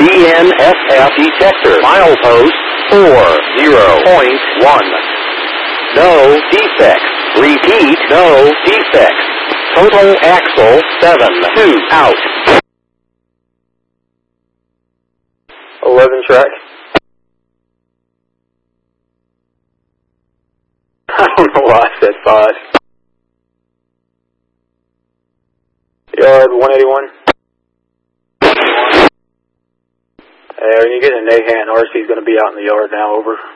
DNSF detector. Milepost 40.1. No defects. Repeat, no defects. Total axle 7-2 out. 11 track. I don't know why I said 5. Yard 181. When you get an A-hand, RC is going to be out in the yard now, over.